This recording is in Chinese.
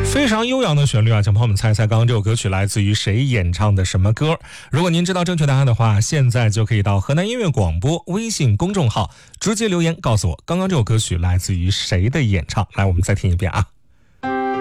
非常悠扬的旋律啊，请朋友们猜一猜刚刚这首歌曲来自于谁演唱的什么歌？如果您知道正确答案的话，现在就可以到河南音乐广播微信公众号直接留言告诉我，刚刚这首歌曲来自于谁的演唱？来，我们再听一遍啊。